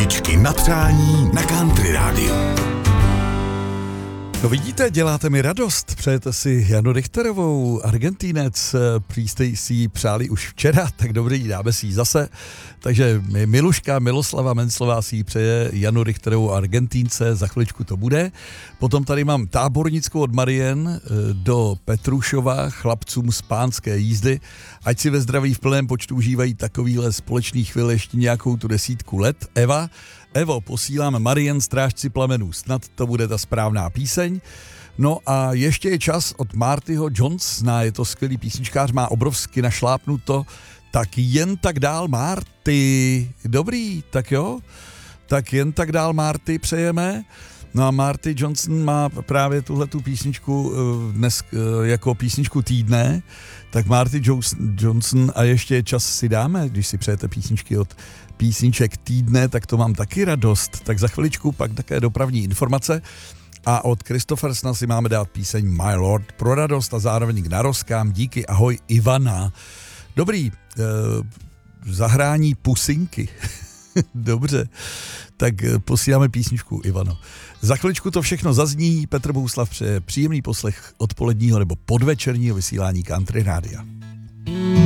Písničky na přání na Country Rádiu. No vidíte, děláte mi radost. Přejete si Janu Richterovou, Argentínec, prý jste si ji přáli už včera, tak dobrý, dáme si ji zase. Takže Miluška Miloslava Menclová si ji přeje Janu Richterovou, Argentínce, za chviličku to bude. Potom tady mám tábornickou od Marien do Petrušova, chlapcům z pánské jízdy. Ať si ve zdraví v plném počtu užívají takovýhle společný chvíle ještě nějakou tu 10 let. Evo, posílám Marien Strážci plamenů, snad to bude ta správná píseň. No a ještě je čas od Martyho Johnsona, je to skvělý písničkář, má obrovsky našlápnuto, tak jen tak dál Marty. Dobrý, tak jo, tak jen tak dál Marty přejeme. No a Marty Johnson má právě tuhletu písničku dnes jako písničku týdne, tak Marty Johnson a ještě čas si dáme, když si přejete písničky od písniček týdne, tak to mám taky radost. Tak za chviličku pak také dopravní informace a od Christophersona si máme dát píseň My Lord pro radost a zároveň k narozkám. Díky, ahoj Ivana. Dobrý, zahrání pusinky. Dobře, tak posíláme písničku Ivano. Za chviličku to všechno zazní, Petr Bouslav přeje příjemný poslech odpoledního nebo podvečerního vysílání Country Rádia.